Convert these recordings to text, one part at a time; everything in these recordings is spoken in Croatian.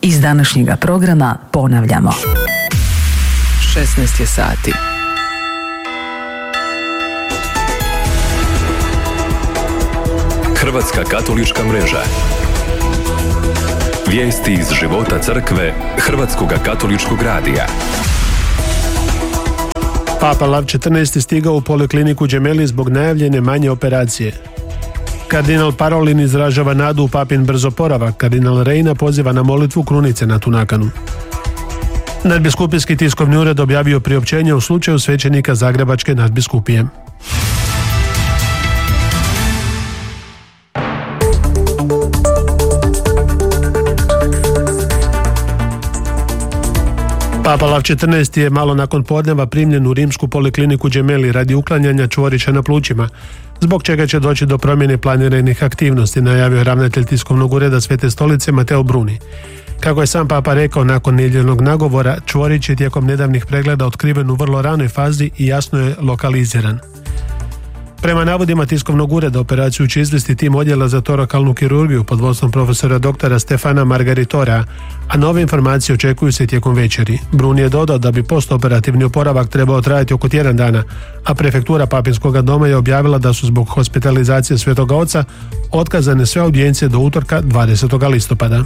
Iz današnjega programa ponavljamo. 16 je sati. Hrvatska katolička mreža. Vijesti iz života crkve Hrvatskog katoličkog radija. Papa Lav XIV stigao u polikliniku Gemelli zbog najavljene manje operacije. Kardinal Parolin izražava nadu u papin brz oporavak. Kardinal Reina poziva na molitvu krunice na tu nakanu. Nadbiskupijski tiskovni ured objavio priopćenje u slučaju svećenika Zagrebačke nadbiskupije. Papa Lav XIV je malo nakon podneva primljen u rimsku polikliniku Gemelli radi uklanjanja čvorića na plućima, zbog čega će doći do promjene planiranih aktivnosti, najavio ravnatelj tiskovnog ureda Svete stolice Mateo Bruni. Kako je sam Papa rekao nakon nedjeljnog nagovora, čvorić je tijekom nedavnih pregleda otkriven u vrlo ranoj fazi i jasno je lokaliziran. Prema navodima tiskovnog ureda, operaciju će izvesti tim odjela za torakalnu kirurgiju pod vodstvom profesora doktora Stefana Margaritora, a nove informacije očekuju se tijekom večeri. Bruni je dodao da bi postoperativni oporavak trebao trajati oko tjedan dana, a prefektura Papinskoga doma je objavila da su zbog hospitalizacije Svetoga Oca otkazane sve audijencije do utorka 20. listopada.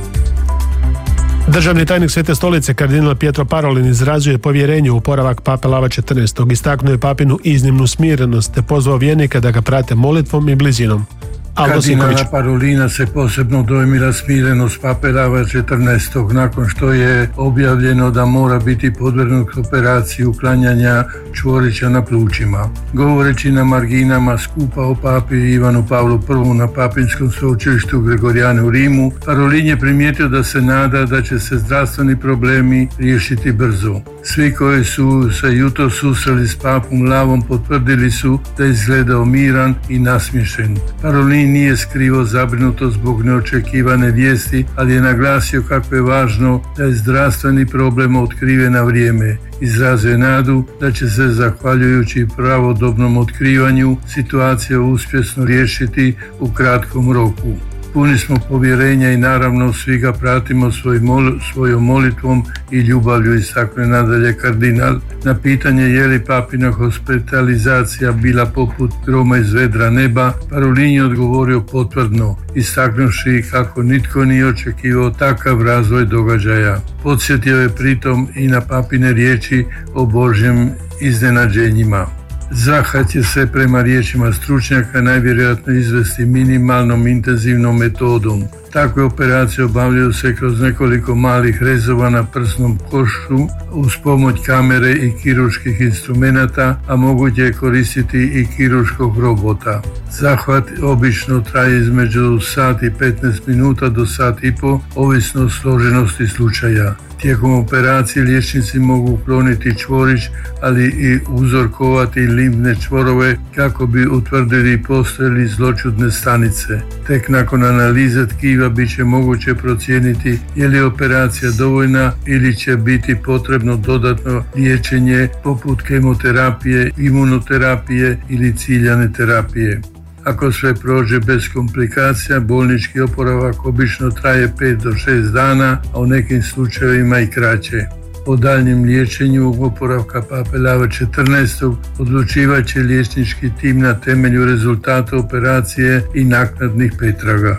Državni tajnik Svete stolice kardinal Pietro Parolin izrazio je povjerenje u oporavak Pape Lava XIV. Istaknuo je papinu iznimnu smirenost te pozvao vjernika da ga prate molitvom i blizinom. Kardinala Parolina se posebno dojmila smirenost Pape Lava XIV. Nakon što je objavljeno da mora biti podvrgnut operaciji uklanjanja čvorića na plućima. Govoreći na marginama skupa o papi Ivanu Pavlu I na Papinskom sveučilištu Gregorijane u Rimu, Parolin je primijetio da se nada da će se zdravstveni problemi riješiti brzo. Svi koji su se jutros susreli s papom Lavom potvrdili su da je izgledao miran i nasmiješen. Parolin nije skrivao zabrinutost zbog neočekivane vijesti, ali je naglasio kako je važno da je zdravstveni problem otkriven na vrijeme. Izrazio je nadu da će se, zahvaljujući pravodobnom otkrivanju, situacija uspješno riješiti u kratkom roku. Puni smo povjerenja i naravno svi ga pratimo svojom molitvom i ljubavlju, istakne nadalje kardinal. Na pitanje je li papina hospitalizacija bila poput groma iz vedra neba, Parolin je odgovorio potvrdno, istaknuši kako nitko nije očekivao takav razvoj događaja. Podsjetio je pritom i na papine riječi o Božjem iznenađenjima. Zahvat će se prema riječima stručnjaka najvjerojatno izvesti minimalnom intenzivnom metodom. Takve operacije obavljaju se kroz nekoliko malih rezova na prsnom košu uz pomoć kamere i kirurških instrumenata, a moguće je koristiti i kirurškog robota. Zahvat obično traje između sat i 15 minuta do sat i pol, ovisno o složenosti slučaja. Tijekom operacije liječnici mogu ukloniti čvorić, ali i uzorkovati limfne čvorove kako bi utvrdili postoje li zloćudne stanice. Tek nakon analize tkiva bit će moguće procijeniti je li operacija dovoljna ili će biti potrebno dodatno liječenje poput kemoterapije, imunoterapije ili ciljane terapije. Ako sve prođe bez komplikacija, bolnički oporavak obično traje 5 do 6 dana, a u nekim slučajevima i kraće. O daljnjem liječenju oporavka Pape Lava XIV odlučivat će liječnički tim na temelju rezultata operacije i naknadnih pretraga.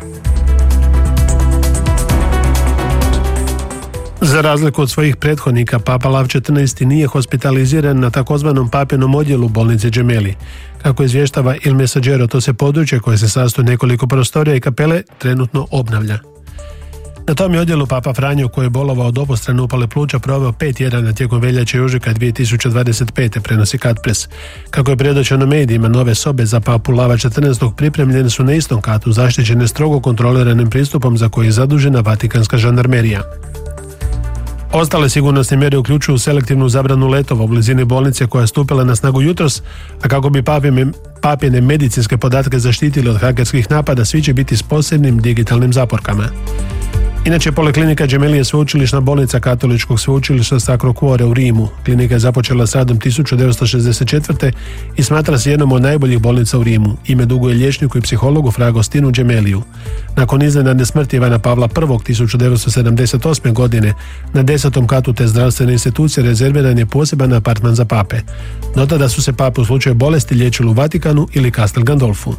Za razliku od svojih prethodnika, Papa Lav XIV nije hospitaliziran na takozvanom papinom odjelu bolnice Gemelli. Kako izvještava Il Messaggero, to se područje koje se sastoji nekoliko prostorija i kapele trenutno obnavlja. Na tom je odjelu Papa Franjo, koji je bolovao od obostrane upale pluća, proveo 5 tjedana tijekom veljače i ožujka 2025. prenosi Katpres. Kako je predočeno medijima, nove sobe za Papu Lava XIV pripremljene su na istom katu, zaštićene strogo kontroliranim pristupom za koji je zadužena Vatikanska žandarmerija. Ostale sigurnosne mjere uključuju selektivnu zabranu letova u blizini bolnice koja je stupila na snagu jutros, a kako bi papine medicinske podatke zaštitili od hakerskih napada, svi će biti s posebnim digitalnim zaporkama. Inače, Poliklinika Gemelli je sveučilišna bolnica Katoličkog sveučilišta Sacro Cuore u Rimu. Klinika je započela s radom 1964. i smatra se jednom od najboljih bolnica u Rimu. Ime duguje liječniku i psihologu Fra Agostinu Gemelliju. Nakon iznenadne smrti Ivana Pavla I. 1978. godine na 10. katu te zdravstvene institucije rezerviran je poseban apartman za pape. Do tada su se pape u slučaju bolesti liječili u Vatikanu ili Castel Gandolfu.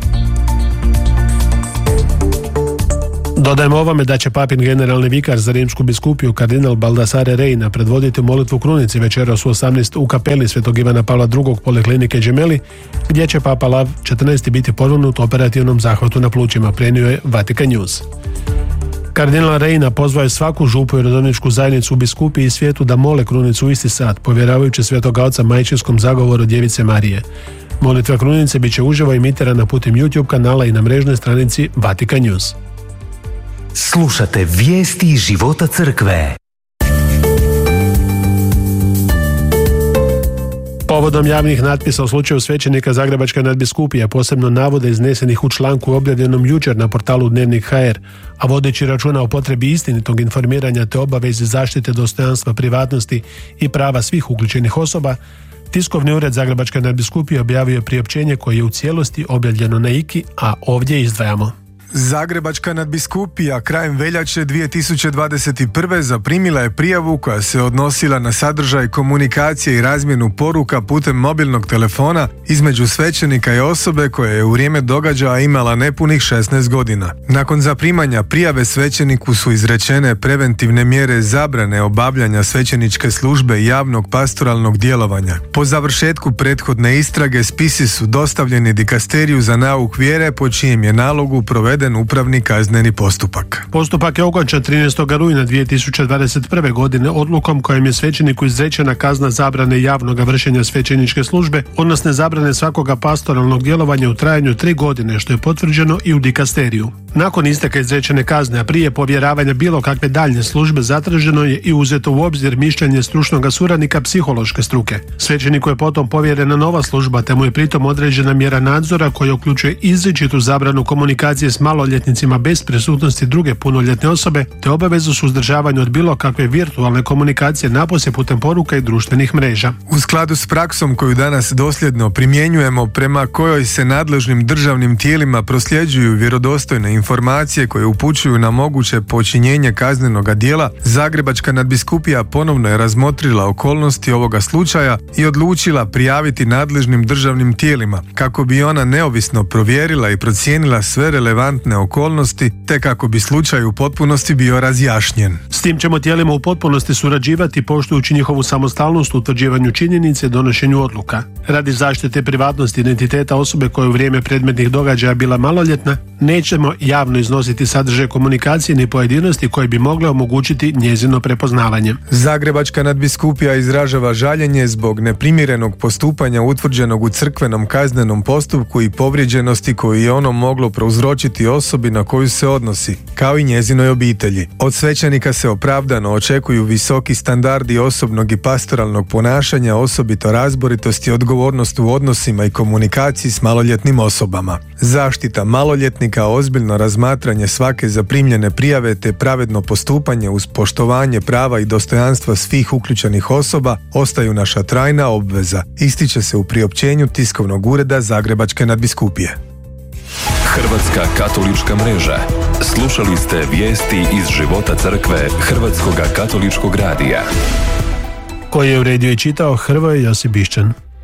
Dodajmo ovome da će papin generalni vikar za rimsku biskupiju kardinal Baldassare Reina predvoditi molitvu krunici večeras u 18 u kapeli Svetog Ivana Pavla II. Poliklinike Gemelli, gdje će papa Lav XIV. Biti podvrgnut operativnom zahvatu na plućima, prenio je Vatican News. Kardinal Reina pozvao je svaku župu i redovničku zajednicu u biskupiji i svijetu da mole krunicu u isti sat, povjeravajući Svetoga Oca majčinskom zagovoru Djevice Marije. Molitva krunice bit će uživo emitirana putem YouTube kanala i na mrežnoj stranici Vatican News. Slušate vijesti iz života crkve. Povodom javnih natpisa u slučaju svećenika Zagrebačka nadbiskupija, posebno navode iznesenih u članku objavljenom jučer na portalu Dnevnik.hr, a vodeći računa o potrebi istinitog informiranja te obavezi zaštite dostojanstva, privatnosti i prava svih uključenih osoba, Tiskovni ured Zagrebačke nadbiskupije objavio je priopćenje koje je u cijelosti objavljeno na IKI, a ovdje izdvajamo. Zagrebačka nadbiskupija krajem veljače 2021. zaprimila je prijavu koja se odnosila na sadržaj komunikacije i razmjenu poruka putem mobilnog telefona između svećenika i osobe koja je u vrijeme događaja imala nepunih 16 godina. Nakon zaprimanja prijave svećeniku su izrečene preventivne mjere zabrane obavljanja svećeničke službe i javnog pastoralnog djelovanja. Po završetku prethodne istrage spisi su dostavljeni dikasteriju za nauk vjere po čijem je nalogu proveden upravni kazneni postupak. Postupak je okončan 13. rujna 2021. godine odlukom kojim je svećeniku izrečena kazna zabrane javnog vršenja svećeničke službe, odnosno zabrane svakoga pastoralnog djelovanja u trajanju 3 godine, što je potvrđeno i u dikasteriju. Nakon isteka izrečene kazne, a prije povjeravanja bilo kakve daljnje službe, zatraženo je i uzeto u obzir mišljenje stručnog suradnika psihološke struke. Svećeniku je potom povjerena nova služba, te mu je pritom određena mjera nadzora koja uključuje izričitu zabranu komunikacije s maloljetnicima bez prisutnosti druge punoljetne osobe, te obavezu suzdržavanja od bilo kakve virtualne komunikacije napose putem poruka i društvenih mreža. U skladu s praksom koju danas dosljedno primjenjujemo, prema kojoj se nadležnim državnim tijelima prosljeđuju vjerodostojne informacije koje upućuju na moguće počinjenje kaznenoga djela, Zagrebačka nadbiskupija ponovno je razmotrila okolnosti ovoga slučaja i odlučila prijaviti nadležnim državnim tijelima kako bi ona neovisno provjerila i procijenila sve relevantne okolnosti te kako bi slučaj u potpunosti bio razjašnjen. S tim ćemo tijelima u potpunosti surađivati poštujući njihovu samostalnost u utvrđivanju činjenice i donošenju odluka. Radi zaštite privatnosti identiteta osobe koja je u vrijeme predmetnih događaja bila maloljetna, nećemo javno iznositi sadržaj komunikacije ni pojedinosti koje bi mogle omogućiti njezino prepoznavanje. Zagrebačka nadbiskupija izražava žaljenje zbog neprimjerenog postupanja utvrđenog u crkvenom kaznenom postupku i povrijeđenosti koju je ono moglo prouzročiti osobi na koju se odnosi, kao i njezinoj obitelji. Od svećenika se opravdano očekuju visoki standardi osobnog i pastoralnog ponašanja, osobito razboritost i odgovornost u odnosima i komunikaciji s maloljetnim osobama. Zaštita maloljetnika, ozbiljno razmatranje svake zaprimljene prijave te pravedno postupanje uz poštovanje prava i dostojanstva svih uključenih osoba ostaju naša trajna obveza, ističe se u priopćenju Tiskovnog ureda Zagrebačke nadbiskupije. Hrvatska katolička mreža. Slušali ste vijesti iz života crkve Hrvatskoga katoličkog radija. Koji je uredio i čitao Hrvoje Josip Bišćan.